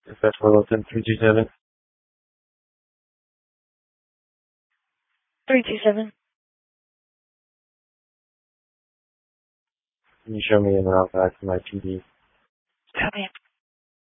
Dispatch for Wilson 327. 327. Can you show me in route back to my PD? Copy.